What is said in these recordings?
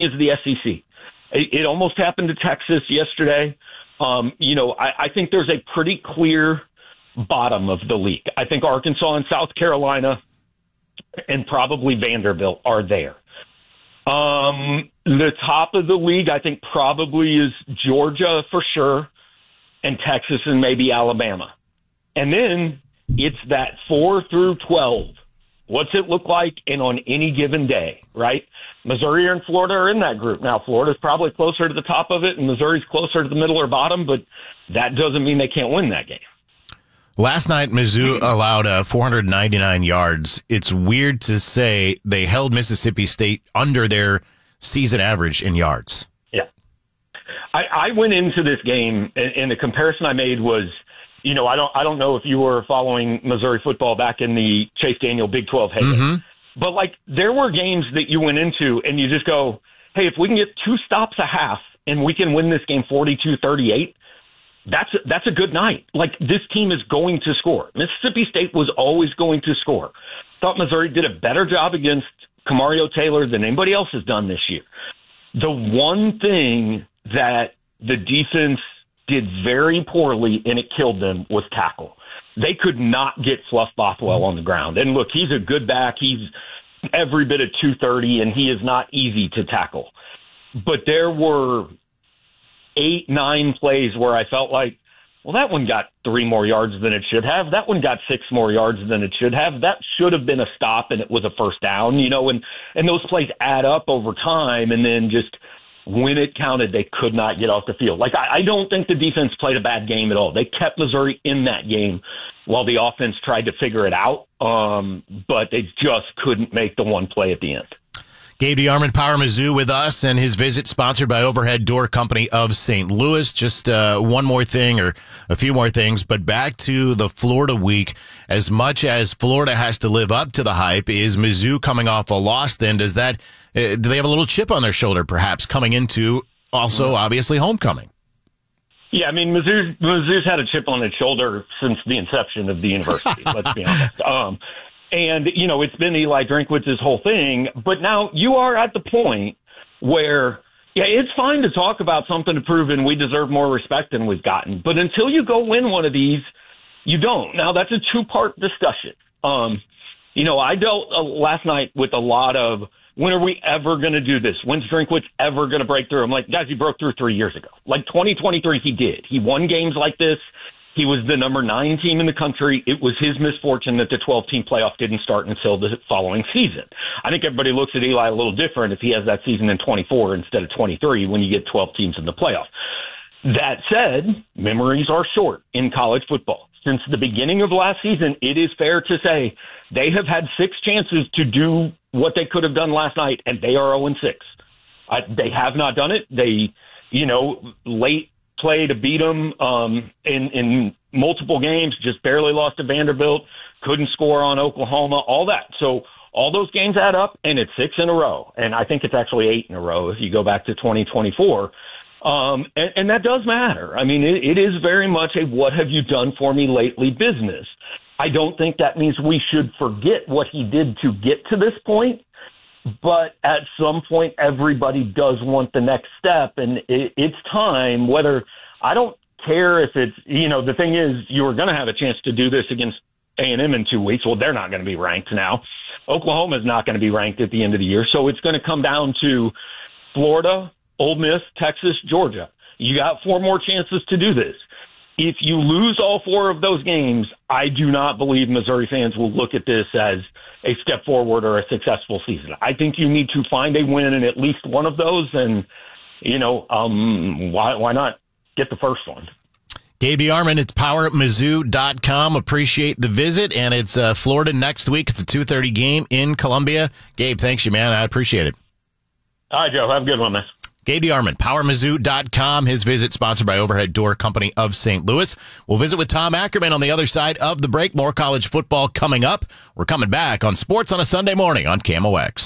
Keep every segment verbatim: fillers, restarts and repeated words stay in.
is the S E C. It, it almost happened to Texas yesterday. Um, you know, I, I think there's a pretty clear bottom of the league. I think Arkansas and South Carolina and probably Vanderbilt are there. Um, the top of the league, I think, probably is Georgia for sure, and Texas and maybe Alabama. And then it's that four through twelve. What's it look like and on any given day, right? Missouri and Florida are in that group. Now, Florida's probably closer to the top of it, and Missouri's closer to the middle or bottom, but that doesn't mean they can't win that game. Last night, Mizzou allowed uh, four hundred ninety-nine yards. It's weird to say they held Mississippi State under their season average in yards. Yeah. I, I went into this game, and, and the comparison I made was, you know, I don't I don't know if you were following Missouri football back in the Chase Daniel Big twelve heyday, mm-hmm. but, like, there were games that you went into and you just go, hey, if we can get two stops a half and we can win this game forty-two thirty-eight, That's a, that's a good night. Like, this team is going to score. Mississippi State was always going to score. Thought Missouri did a better job against Camario Taylor than anybody else has done this year. The one thing that the defense did very poorly, and it killed them, was tackle. They could not get Fluff Bothwell on the ground. And look, he's a good back. He's every bit of two thirty, and he is not easy to tackle. But there were eight, nine plays where I felt like, well, that one got three more yards than it should have. That one got six more yards than it should have. That should have been a stop, and it was a first down, you know, and, and those plays add up over time, and then just when it counted, they could not get off the field. Like, I, I don't think the defense played a bad game at all. They kept Missouri in that game while the offense tried to figure it out, um, but they just couldn't make the one play at the end. Gabe DeArmond, Power Mizzou, with us, and his visit sponsored by Overhead Door Company of Saint Louis. Just uh, one more thing, or a few more things, but back to the Florida week. As much as Florida has to live up to the hype, is Mizzou coming off a loss then? Does that, uh, do they have a little chip on their shoulder, perhaps, coming into also, obviously, homecoming? Yeah, I mean, Mizzou's, Mizzou's had a chip on its shoulder since the inception of the university, let's be honest. Um, And, you know, it's been Eli Drinkwitz's whole thing. But now you are at the point where, yeah, it's fine to talk about something to prove and we deserve more respect than we've gotten. But until you go win one of these, you don't. Now, that's a two-part discussion. Um, you know, I dealt uh, last night with a lot of, when are we ever going to do this? When's Drinkwitz ever going to break through? I'm like, guys, he broke through three years ago. Like twenty twenty-three, he did. He won games like this. He was the number nine team in the country. It was his misfortune that the twelve-team playoff didn't start until the following season. I think everybody looks at Eli a little different if he has that season in twenty-four instead of twenty-three when you get twelve teams in the playoff. That said, memories are short in college football. Since the beginning of last season, it is fair to say they have had six chances to do what they could have done last night, and they are oh and six. I, they have not done it. They, you know, late play to beat them um, in, in multiple games, just barely lost to Vanderbilt, couldn't score on Oklahoma, all that. So all those games add up, and it's six in a row. And I think it's actually eight in a row if you go back to twenty twenty-four. Um, and, and that does matter. I mean, it, it is very much a what have you done for me lately business. I don't think that means we should forget what he did to get to this point. But at some point, everybody does want the next step, and it, it's time. Whether I don't care if it's, you know, the thing is, you were going to have a chance to do this against A and M in two weeks. Well, they're not going to be ranked now. Oklahoma is not going to be ranked at the end of the year. So it's going to come down to Florida, Ole Miss, Texas, Georgia. You got four more chances to do this. If you lose all four of those games, I do not believe Missouri fans will look at this as a step forward or a successful season. I think you need to find a win in at least one of those, and, you know, um, why why not get the first one? Gabe DeArmond, it's power mizzou dot com. Appreciate the visit, and it's uh, Florida next week. It's a two thirty game in Columbia. Gabe, thanks you, man. I appreciate it. All right, Joe. Have a good one, man. Gabe DeArmond, power mizzou dot com. His visit sponsored by Overhead Door Company of Saint Louis. We'll visit with Tom Ackerman on the other side of the break. More college football coming up. We're coming back on Sports on a Sunday Morning on K M O X.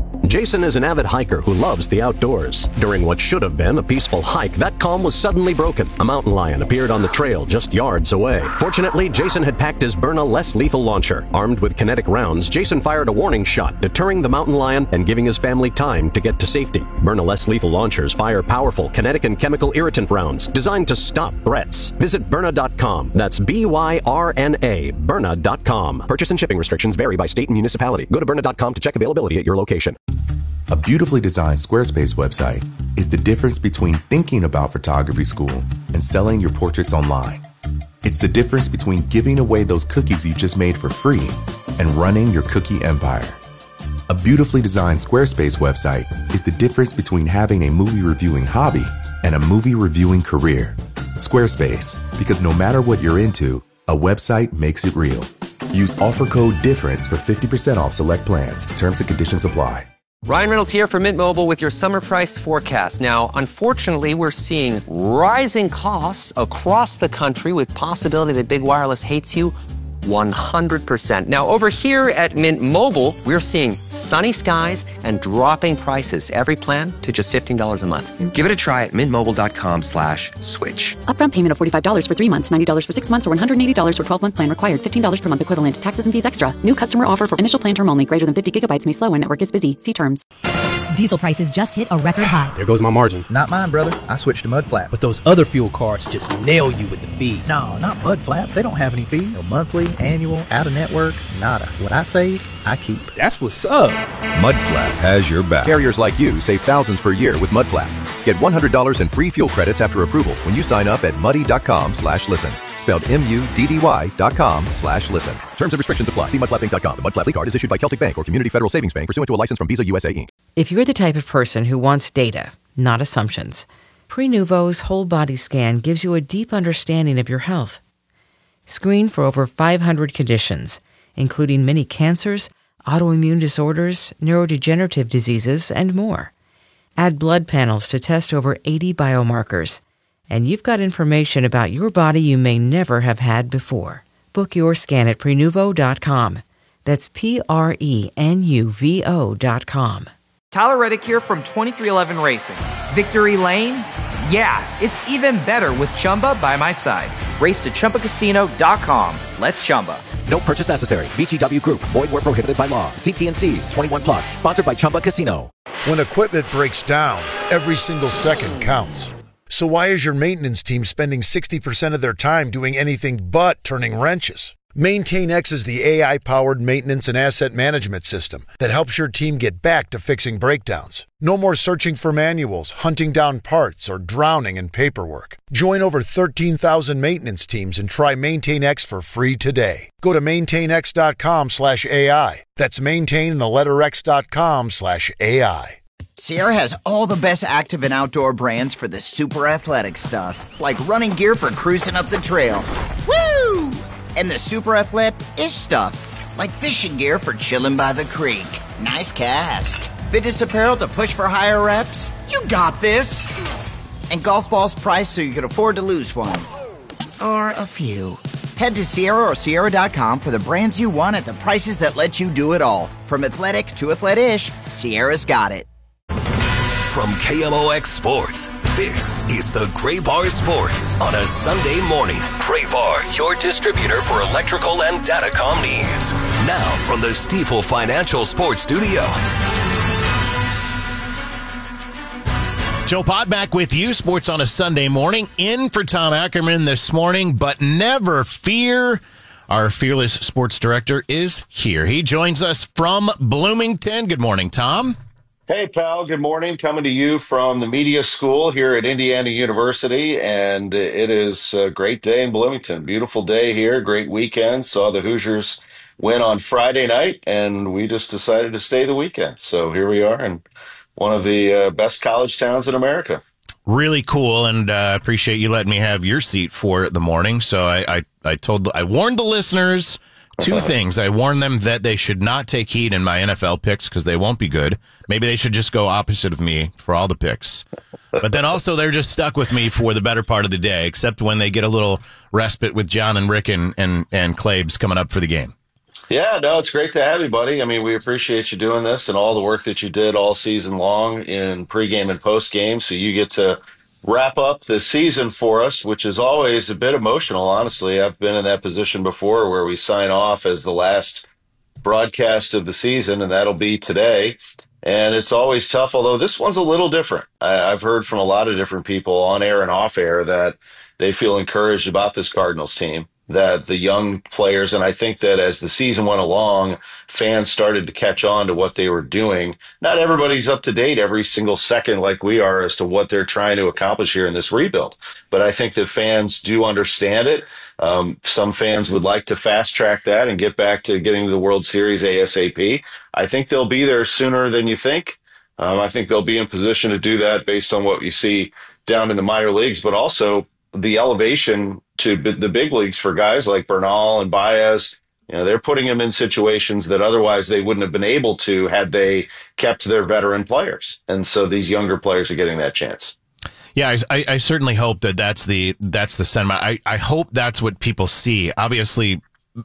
Jason is an avid hiker who loves the outdoors. During what should have been a peaceful hike, that calm was suddenly broken. A mountain lion appeared on the trail just yards away. Fortunately, Jason had packed his Byrna less lethal launcher. Armed with kinetic rounds, Jason fired a warning shot, deterring the mountain lion and giving his family time to get to safety. Byrna less lethal launchers fire powerful kinetic and chemical irritant rounds designed to stop threats. Visit Byrna dot com. That's B Y R N A, Byrna dot com. Purchase and shipping restrictions vary by state and municipality. Go to Byrna dot com to check availability at your location. A beautifully designed Squarespace website is the difference between thinking about photography school and selling your portraits online. It's the difference between giving away those cookies you just made for free and running your cookie empire. A beautifully designed Squarespace website is the difference between having a movie reviewing hobby and a movie reviewing career. Squarespace, because no matter what you're into, a website makes it real. Use offer code DIFFERENCE for fifty percent off select plans. Terms and conditions apply. Ryan Reynolds here from Mint Mobile with your summer price forecast. Now, unfortunately, we're seeing rising costs across the country with possibility that big wireless hates you one hundred percent. Now, over here at Mint Mobile, we're seeing sunny skies and dropping prices. Every plan to just fifteen dollars a month. Give it a try at mintmobile.com slash switch. Upfront payment of forty-five dollars for three months, ninety dollars for six months, or one hundred eighty dollars for twelve-month plan required. fifteen dollars per month equivalent. Taxes and fees extra. New customer offer for initial plan term only. Greater than fifty gigabytes may slow when network is busy. See terms. Diesel prices just hit a record high. There goes my margin. Not mine, brother. I switched to Mudflap. But those other fuel cards just nail you with the fees. No, not Mudflap. They don't have any fees. No monthly, annual, out-of-network, nada. What I save, I keep. That's what's up. Mudflap has your back. Carriers like you save thousands per year with Mudflap. Get one hundred dollars in free fuel credits after approval when you sign up at muddy.com slash listen. Spelled M-U-D-D-Y dot com slash listen. Terms and restrictions apply. See mudflap inc dot com. The Mudflap card is issued by Celtic Bank or Community Federal Savings Bank pursuant to a license from Visa U S A, Incorporated. If you're the type of person who wants data, not assumptions, Prenuvo's whole body scan gives you a deep understanding of your health. Screen for over five hundred conditions, including many cancers, autoimmune disorders, neurodegenerative diseases, and more. Add blood panels to test over eighty biomarkers, and you've got information about your body you may never have had before. Book your scan at Prenuvo dot com. That's P R E N U V O dot com. Tyler Reddick here from twenty-three eleven Racing. Victory Lane? Yeah, it's even better with Chumba by my side. Race to Chumba Casino dot com. Let's Chumba. No purchase necessary. V G W Group. Void where prohibited by law. See T and C's. twenty-one plus. Sponsored by Chumba Casino. When equipment breaks down, every single second counts. So why is your maintenance team spending sixty percent of their time doing anything but turning wrenches? MaintainX is the A I-powered maintenance and asset management system that helps your team get back to fixing breakdowns. No more searching for manuals, hunting down parts, or drowning in paperwork. Join over thirteen thousand maintenance teams and try MaintainX for free today. Go to maintainx.com slash AI. That's maintain the letter x.com slash AI. Sierra has all the best active and outdoor brands for the super athletic stuff, like running gear for cruising up the trail. Woo! And the super athletic-ish stuff, like fishing gear for chilling by the creek. Nice cast. Fitness apparel to push for higher reps. You got this. And golf balls priced so you can afford to lose one. Or a few. Head to Sierra or Sierra dot com for the brands you want at the prices that let you do it all. From athletic to athletic-ish, Sierra's got it. From K M O X Sports, this is the Gray Bar Sports on a Sunday morning. Gray Bar, your distributor for electrical and datacom needs. Now from the Stifel Financial Sports Studio. Joe Pod back with you. Sports on a Sunday morning. In for Tom Ackerman this morning, but never fear. Our fearless sports director is here. He joins us from Bloomington. Good morning, Tom. Hey, pal. Good morning. Coming to you from the media school here at Indiana University, and it is a great day in Bloomington. Beautiful day here. Great weekend. Saw the Hoosiers win on Friday night, and we just decided to stay the weekend. So here we are in one of the uh, best college towns in America. Really cool, and I uh, appreciate you letting me have your seat for the morning. So I, I, I told, I warned the listeners two things. I warned them that they should not take heed in my N F L picks because they won't be good. Maybe they should just go opposite of me for all the picks. But then also they're just stuck with me for the better part of the day, except when they get a little respite with John and Rick and, and, and Claibs coming up for the game. Yeah, no, it's great to have you, buddy. I mean, we appreciate you doing this and all the work that you did all season long in pregame and postgame. So you get to wrap up the season for us, which is always a bit emotional, honestly. I've been in that position before where we sign off as the last broadcast of the season, and that'll be today. And it's always tough, although this one's a little different. I, I've heard from a lot of different people on air and off air that they feel encouraged about this Cardinals team, that the young players, and I think that as the season went along, fans started to catch on to what they were doing. Not everybody's up to date every single second like we are as to what they're trying to accomplish here in this rebuild. But I think that fans do understand it. Um, some fans would like to fast track that and get back to getting to the World Series ASAP. I think they'll be there sooner than you think. Um, I think they'll be in position to do that based on what you see down in the minor leagues, but also the elevation to b- the big leagues for guys like Bernal and Baez. You know, they're putting them in situations that otherwise they wouldn't have been able to had they kept their veteran players. And so these younger players are getting that chance. Yeah, I, I certainly hope that that's the that's the sentiment. I, I hope that's what people see. Obviously,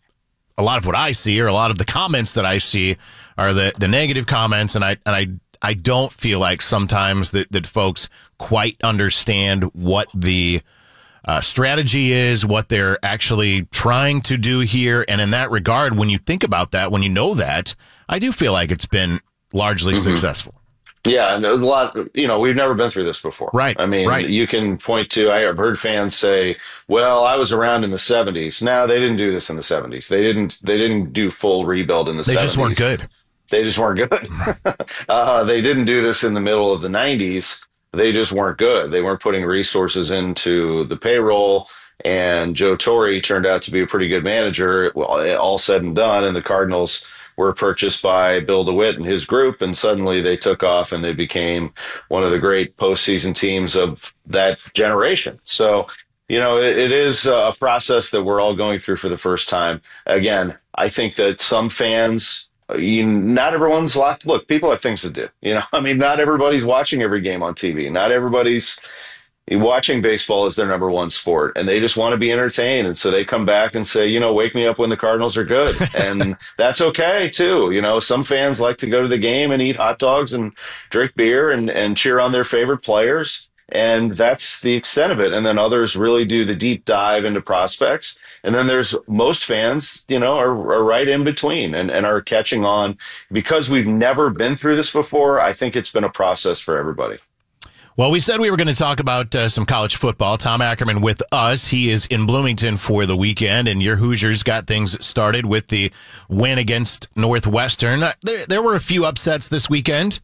a lot of what I see, or a lot of the comments that I see, are the, the negative comments, and I and I I don't feel like sometimes that, that folks quite understand what the uh, strategy is, what they're actually trying to do here. And in that regard, when you think about that, when you know that, I do feel like it's been largely mm-hmm. successful. Yeah, and a lot, you know, we've never been through this before. Right. I mean, right. you can point to, I have heard fans say, well, I was around in the seventies. No, they didn't do this in the seventies. They didn't, they didn't do full rebuild in the they seventies. They just weren't good. They just weren't good. uh, they didn't do this in the middle of the nineties. They just weren't good. They weren't putting resources into the payroll. And Joe Torre turned out to be a pretty good manager, all said and done. And the Cardinals were purchased by Bill DeWitt and his group, and suddenly they took off and they became one of the great postseason teams of that generation. So, you know, it, it is a process that we're all going through for the first time. Again, I think that some fans, you, not everyone's locked. Look, people have things to do. You know, I mean, not everybody's watching every game on T V. Not everybody's watching baseball is their number one sport, and they just want to be entertained. And so they come back and say, you know, wake me up when the Cardinals are good. And that's okay too. You know, some fans like to go to the game and eat hot dogs and drink beer and, and cheer on their favorite players. And that's the extent of it. And then others really do the deep dive into prospects. And then there's most fans, you know, are, are right in between and, and are catching on. Because we've never been through this before, I think it's been a process for everybody. Well, we said we were going to talk about uh, some college football. Tom Ackerman with us. He is in Bloomington for the weekend, and your Hoosiers got things started with the win against Northwestern. Uh, there, there were a few upsets this weekend.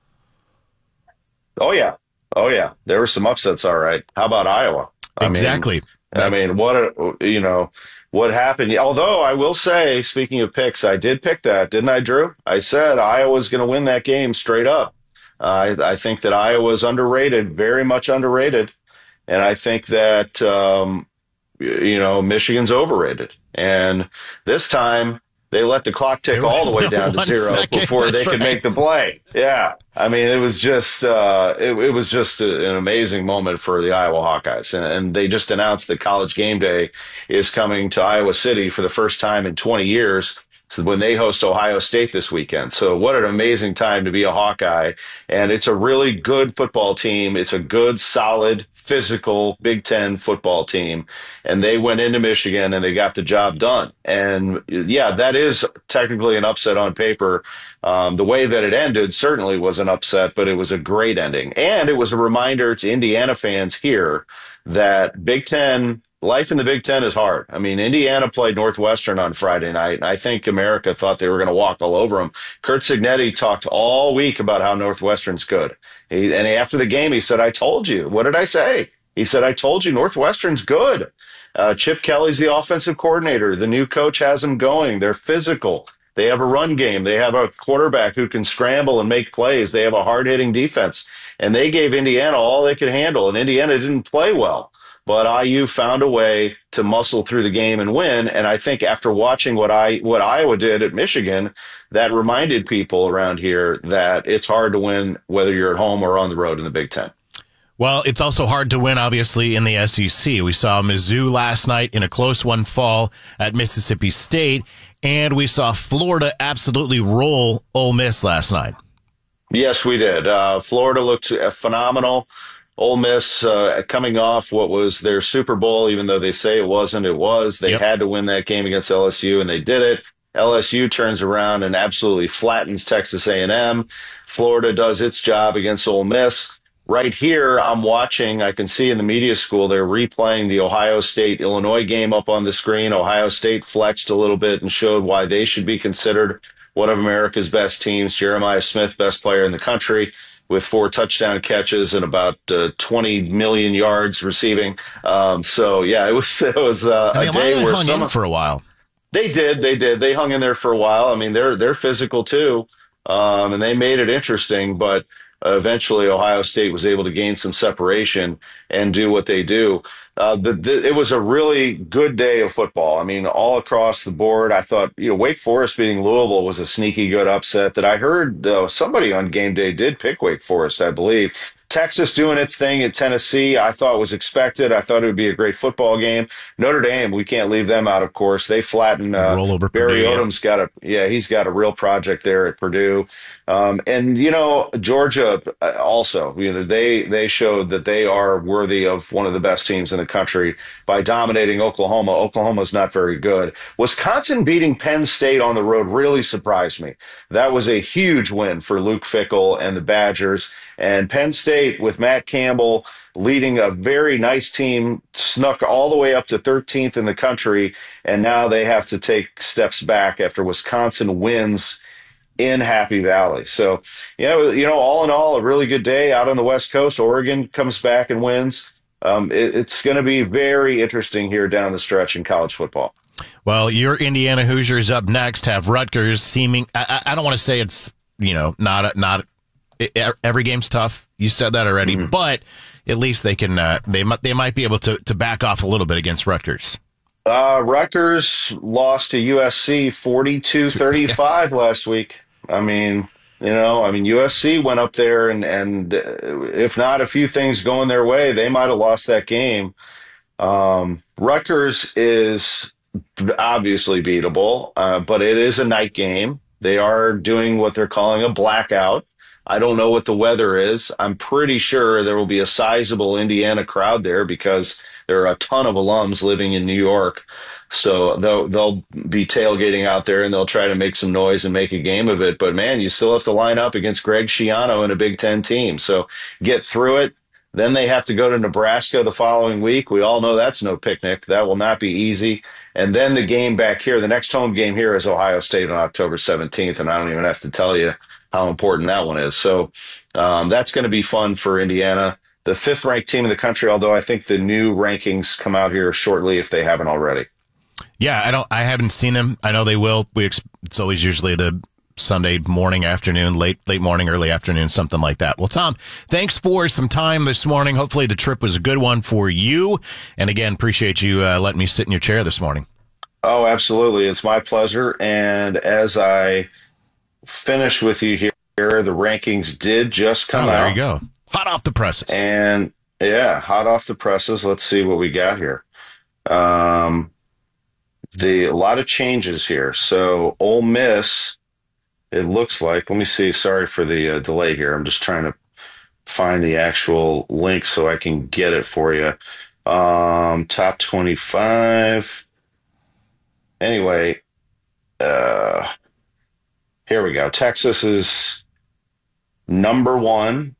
Oh, yeah. Oh, yeah. There were some upsets, all right. How about Iowa? I exactly. Mean, I mean, what, a, you know, what happened? Although I will say, speaking of picks, I did pick that, didn't I, Drew? I said Iowa's going to win that game straight up. Uh, I, I think that Iowa is underrated, very much underrated. And I think that, um, you know, Michigan's overrated. And this time they let the clock tick all the way down to zero second. before That's they could right. make the play. Yeah. I mean, it was just, uh, it, it was just a, an amazing moment for the Iowa Hawkeyes. And, and they just announced that College Game Day is coming to Iowa City for the first time in twenty years. When they host Ohio State this weekend. So what an amazing time to be a Hawkeye. And it's a really good football team. It's a good, solid, physical Big Ten football team. And they went into Michigan and they got the job done. And yeah, that is technically an upset on paper. Um, the way that it ended certainly was an upset, but it was a great ending. And it was a reminder to Indiana fans here that Big Ten life in the Big Ten is hard. I mean, Indiana played Northwestern on Friday night, and I think America thought they were going to walk all over them. Curt Cignetti talked all week about how Northwestern's good. He, and after the game, he said, I told you. What did I say? He said, I told you Northwestern's good. Uh, Chip Kelly's the offensive coordinator. The new coach has them going. They're physical. They have a run game. They have a quarterback who can scramble and make plays. They have a hard-hitting defense. And they gave Indiana all they could handle, and Indiana didn't play well. But I U found a way to muscle through the game and win. And I think after watching what I what Iowa did at Michigan, that reminded people around here that it's hard to win whether you're at home or on the road in the Big Ten. Well, it's also hard to win, obviously, in the S E C. We saw Mizzou last night in a close one fall at Mississippi State. And we saw Florida absolutely roll Ole Miss last night. Yes, we did. Uh, Florida looked phenomenal. Ole Miss uh, coming off what was their Super Bowl, even though they say it wasn't, it was. They yep. had to win that game against L S U, and they did it. L S U turns around and absolutely flattens Texas A and M. Florida does its job against Ole Miss. Right here, I'm watching, I can see in the media school, they're replaying the Ohio State-Illinois game up on the screen. Ohio State flexed a little bit and showed why they should be considered one of America's best teams. Jeremiah Smith, best player in the country, with four touchdown catches and about uh, twenty million yards receiving. Um, so, yeah, it was it was uh, I mean, a day where hung some in for a while. They did, they did. They hung in there for a while. I mean, they're they're physical too, um, and they made it interesting. But uh, eventually, Ohio State was able to gain some separation and do what they do. Uh, the, the, it was a really good day of football. I mean, all across the board. I thought, you know, Wake Forest beating Louisville was a sneaky good upset that I heard uh, somebody on game day did pick Wake Forest, I believe. Texas doing its thing at Tennessee, I thought was expected. I thought it would be a great football game. Notre Dame, we can't leave them out, of course. They flattened uh, roll over Barry Purdue, Odom's yeah. got a yeah, he's got a real project there at Purdue. Um, and you know, Georgia also, you know, they they showed that they are worthy of one of the best teams in the country by dominating Oklahoma. Oklahoma's not very good. Wisconsin beating Penn State on the road really surprised me. That was a huge win for Luke Fickell and the Badgers. And Penn State, with Matt Campbell leading a very nice team, snuck all the way up to thirteenth in the country, and now they have to take steps back after Wisconsin wins in Happy Valley. So, you know, you know, all in all, a really good day out on the West Coast. Oregon comes back and wins. Um, it, it's going to be very interesting here down the stretch in college football. Well, your Indiana Hoosiers up next have Rutgers seeming, I, I don't want to say it's, you know, not, not, every game's tough. You said that already, mm-hmm. but at least they can, uh, they might, they might be able to, to back off a little bit against Rutgers. Uh, Rutgers lost to U S C forty-two thirty-five last week. I mean, you know, I mean, U S C went up there and, and if not a few things going their way, they might have lost that game. Um, Rutgers is obviously beatable, uh, but it is a night game. They are doing what they're calling a blackout. I don't know what the weather is. I'm pretty sure there will be a sizable Indiana crowd there because there are a ton of alums living in New York. So they'll, they'll be tailgating out there and they'll try to make some noise and make a game of it. But, man, you still have to line up against Greg Schiano and a Big Ten team. So get through it. Then they have to go to Nebraska the following week. We all know that's no picnic. That will not be easy. And then the game back here, the next home game here is Ohio State on October seventeenth, and I don't even have to tell you how important that one is. So um, that's going to be fun for Indiana. The fifth-ranked team in the country, although I think the new rankings come out here shortly if they haven't already. Yeah, I don't. I haven't seen them. I know they will. We ex- it's always usually the Sunday morning, afternoon, late late morning, early afternoon, something like that. Well, Tom, thanks for some time this morning. Hopefully the trip was a good one for you. And again, appreciate you uh, letting me sit in your chair this morning. Oh, absolutely. It's my pleasure. And as I finish with you here, the rankings did just come oh, there out. There you go. Hot off the presses. And yeah, hot off the presses. Let's see what we got here. Um, the a lot of changes here. So Ole Miss, it looks like, let me see. Sorry for the uh, delay here. I'm just trying to find the actual link so I can get it for you. Um, top twenty-five. Anyway, uh, here we go. Texas is number one,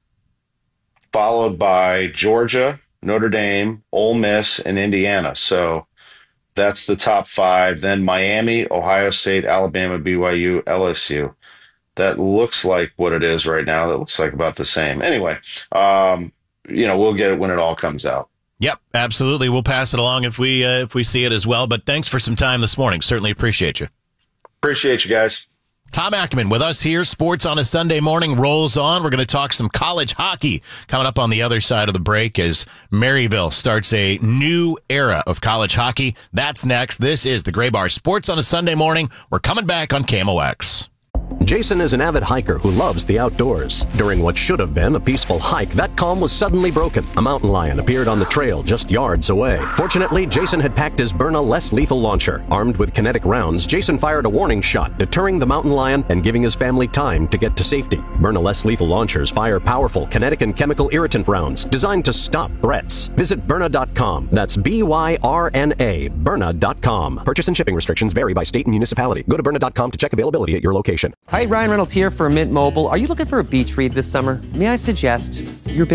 followed by Georgia, Notre Dame, Ole Miss, and Indiana. So that's the top five. Then Miami, Ohio State, Alabama, B Y U, L S U. That looks like what it is right now. That looks like about the same. Anyway, um, you know, we'll get it when it all comes out. Yep, absolutely. We'll pass it along if we uh, if we see it as well. But thanks for some time this morning. Certainly appreciate you. Appreciate you guys. Tom Ackerman with us here. Sports on a Sunday morning rolls on. We're going to talk some college hockey coming up on the other side of the break as Maryville starts a new era of college hockey. That's next. This is the Gray Bar Sports on a Sunday morning. We're coming back on K M O X. Jason is an avid hiker who loves the outdoors. During what should have been a peaceful hike, that calm was suddenly broken. A mountain lion appeared on the trail just yards away. Fortunately, Jason had packed his Byrna less lethal launcher. Armed with kinetic rounds, Jason fired a warning shot, deterring the mountain lion and giving his family time to get to safety. Byrna less lethal launchers fire powerful kinetic and chemical irritant rounds designed to stop threats. Visit Byrna dot com. That's B Y R N A, Byrna dot com. Purchase and shipping restrictions vary by state and municipality. Go to Byrna dot com to check availability at your location. Hi, Ryan Reynolds here for Mint Mobile. Are you looking for a beach read this summer? May I suggest your big